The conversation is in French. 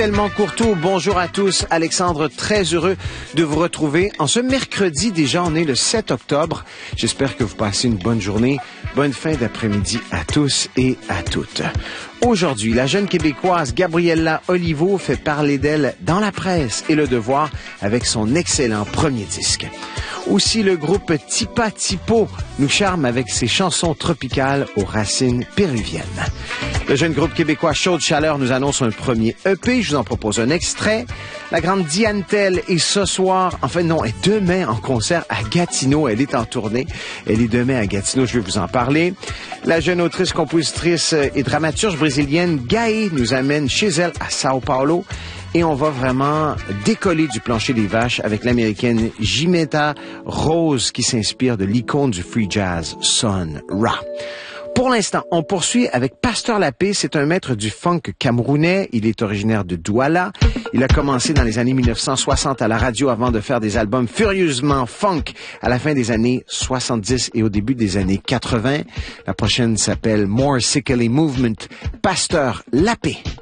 Tellement Courtois, bonjour à tous. Alexandre, très heureux de vous retrouver. En ce mercredi, déjà, on est le 7 octobre. J'espère que vous passez une bonne journée. Bonne fin d'après-midi à tous et à toutes. Aujourd'hui, la jeune Québécoise Gabriella Olivo fait parler d'elle dans la presse et Le Devoir avec son excellent premier disque. Aussi, le groupe Tipa Tipo nous charme avec ses chansons tropicales aux racines péruviennes. Le jeune groupe québécois Chaude Chaleur nous annonce un premier EP. Je vous en propose un extrait. La grande Diane Tell est ce soir, est demain en concert à Gatineau. Elle est en tournée. Elle est demain à Gatineau. Je vais vous en parler. La jeune autrice, compositrice et dramaturge brésilienne Gaye nous amène chez elle à Sao Paulo. Et on va vraiment décoller du plancher des vaches avec l'américaine Jimetta Rose qui s'inspire de l'icône du free jazz Sun Ra. Pour l'instant, on poursuit avec Pasteur Lappé. C'est un maître du funk camerounais. Il est originaire de Douala. Il a commencé dans les années 1960 à la radio avant de faire des albums furieusement funk à la fin des années 70 et au début des années 80. La prochaine s'appelle More Sickly Movement. Pasteur Lappé.